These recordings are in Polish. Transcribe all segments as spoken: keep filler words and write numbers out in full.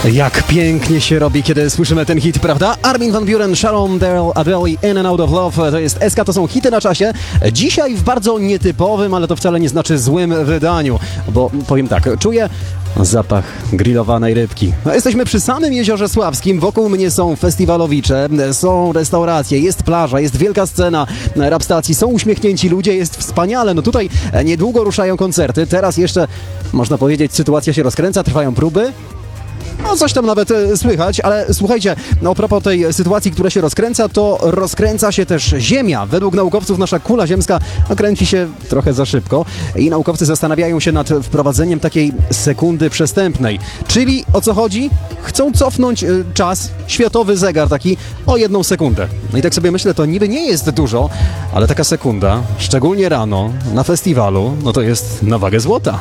Jak pięknie się robi, kiedy słyszymy ten hit, prawda? Armin van Buuren, Sharon Darrell, Adele, In and Out of Love, to jest S K, to są hity na czasie. Dzisiaj w bardzo nietypowym, ale to wcale nie znaczy złym wydaniu, bo powiem tak, czuję zapach grillowanej rybki. No, jesteśmy przy samym Jeziorze Sławskim, wokół mnie są festiwalowicze, są restauracje, jest plaża, jest wielka scena rap stacji, są uśmiechnięci ludzie, jest wspaniale. No tutaj niedługo ruszają koncerty, teraz jeszcze, można powiedzieć, sytuacja się rozkręca, trwają próby. No coś tam nawet e, słychać, ale słuchajcie, no, a propos tej sytuacji, która się rozkręca, to rozkręca się też Ziemia. Według naukowców nasza kula ziemska kręci się trochę za szybko i naukowcy zastanawiają się nad wprowadzeniem takiej sekundy przestępnej. Czyli o co chodzi? Chcą cofnąć e, czas, światowy zegar taki, o jedną sekundę. No i tak sobie myślę, to niby nie jest dużo, ale taka sekunda, szczególnie rano, na festiwalu, no to jest na wagę złota.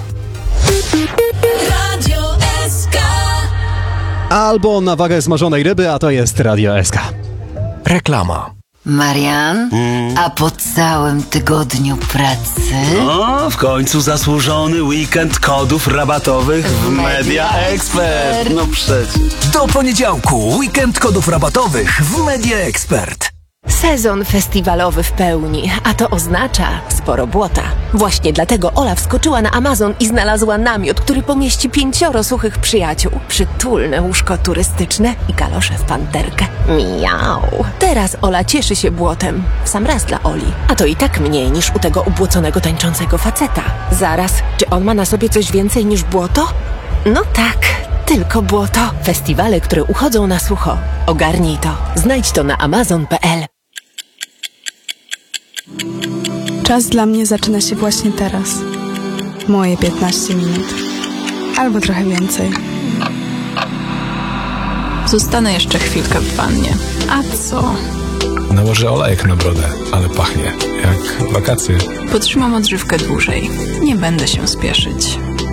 Albo na wagę smażonej ryby, a to jest Radio S K. Reklama. Marian, mm. a po całym tygodniu pracy? No, w końcu zasłużony weekend kodów rabatowych w Media Expert. No przecież. Do poniedziałku weekend kodów rabatowych w Media Expert. Sezon festiwalowy w pełni, a to oznacza sporo błota. Właśnie dlatego Ola wskoczyła na Amazon i znalazła namiot, który pomieści pięcioro suchych przyjaciół, przytulne łóżko turystyczne i kalosze w panterkę. Miau! Teraz Ola cieszy się błotem. W sam raz dla Oli. A to i tak mniej niż u tego ubłoconego tańczącego faceta. Zaraz, czy on ma na sobie coś więcej niż błoto? No tak. Tylko błoto. Festiwale, które uchodzą na sucho. Ogarnij to. Znajdź to na amazon kropka p l. Czas dla mnie zaczyna się właśnie teraz. Moje piętnaście minut. Albo trochę więcej. Zostanę jeszcze chwilkę w wannie. A co? Nałożę olejek na brodę, ale pachnie jak wakacje. Potrzymam odżywkę dłużej. Nie będę się spieszyć.